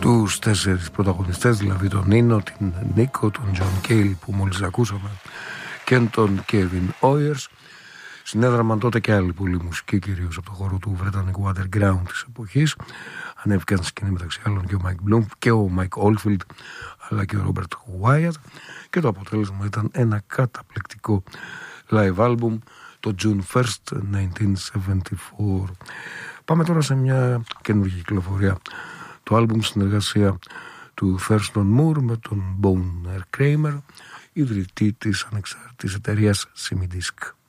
τους 4 πρωταγωνιστές, δηλαδή τον Νίνο, την Νίκο, τον Τζον Κέιλ που μόλις ακούσαμε και τον Κέβιν Όιερς. Συνέδραμαν τότε και άλλοι πολλοί μουσικοί, κυρίως από το χώρο του βρετανικού underground της εποχής. Ανέβηκαν στη σκηνή μεταξύ άλλων και ο Μάικ Μπλουμ και ο Μάικ Όλφιλντ, αλλά και ο Ρόμπερτ Γουάιατ, και το αποτέλεσμα ήταν ένα καταπληκτικό live album, το June 1st 1974. Πάμε τώρα σε μια καινούργια κυκλοφορία. Το άλμπουμ συνεργασία του Thurston Moore με τον Bonner Kramer, ιδρυτή της ανεξάρτητης εταιρείας Semi-Disc.